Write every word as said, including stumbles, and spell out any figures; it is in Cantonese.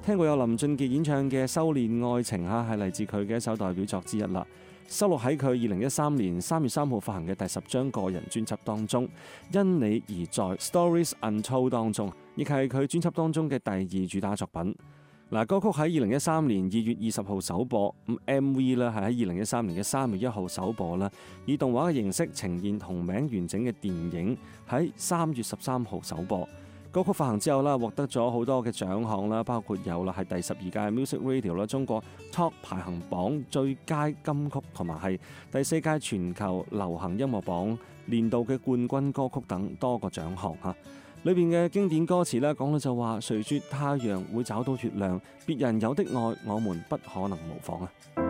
聽過有林俊傑演唱嘅《修煉愛情》嚇，係嚟自佢嘅一首代表作之一啦。收錄喺佢二零一三年三月三號發行嘅第十張個人專輯當中，《因你而在 Stories Untold》當中，亦係佢專輯當中嘅第二主打作品。嗱，歌曲喺二零一三年二月二十號首播，咁 M V 咧係喺二零一三年嘅三月一號首播啦，以動畫嘅形式呈現同名完整嘅電影喺三月十三號首播。歌曲發行之後啦，獲得咗好多嘅獎項啦，包括有啦係第十二屆 Music Radio 啦中國 Top 排行榜最佳金曲，同埋係第四屆全球流行音樂榜年度嘅冠軍歌曲等多個獎項嚇。裏邊嘅經典歌詞咧講到就話：誰說太陽會找到月亮？別人有的愛，我們不可能模仿啊！